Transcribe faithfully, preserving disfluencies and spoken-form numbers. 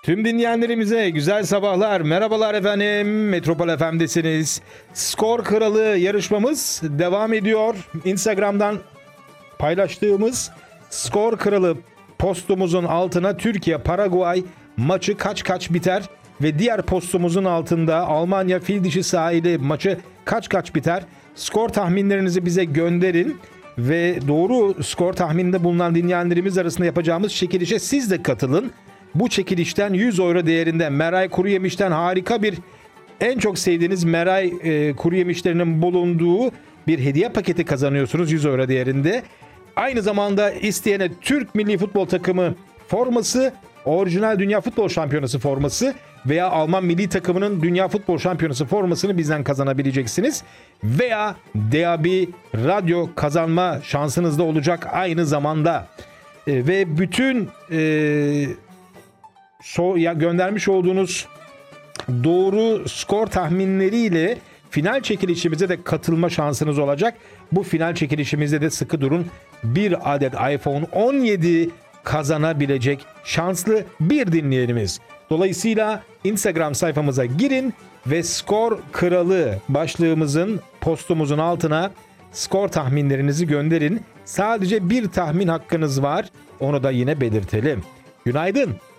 Tüm dinleyenlerimize güzel sabahlar, merhabalar efendim. Metropol F M'desiniz. Skor Kralı yarışmamız devam ediyor. Instagram'dan paylaştığımız Skor Kralı postumuzun altına Türkiye-Paraguay maçı kaç kaç biter ve diğer postumuzun altında Almanya fil dişi sahili maçı kaç kaç biter? Skor tahminlerinizi bize gönderin ve doğru skor tahmininde bulunan dinleyenlerimiz arasında yapacağımız çekilişe siz de katılın. Bu çekilişten yüz euro değerinde Meray Kuruyemiş'ten harika bir, en çok sevdiğiniz Meray e, kuru yemişlerinin bulunduğu bir hediye paketi kazanıyorsunuz yüz euro değerinde. Aynı zamanda isteyene Türk Milli Futbol Takımı forması, orijinal Dünya Futbol Şampiyonası forması veya Alman Milli Takımının Dünya Futbol Şampiyonası formasını bizden kazanabileceksiniz. Veya D A B radyo kazanma şansınız da olacak aynı zamanda. E, ve bütün e, so, ya göndermiş olduğunuz doğru skor tahminleriyle final çekilişimize de katılma şansınız olacak. Bu final çekilişimizde de sıkı durun, bir adet iPhone on yedi kazanabilecek şanslı bir dinleyenimiz. Dolayısıyla Instagram sayfamıza girin ve Skor Kralı başlığımızın, postumuzun altına skor tahminlerinizi gönderin. Sadece bir tahmin hakkınız var. Onu da yine belirtelim. Günaydın.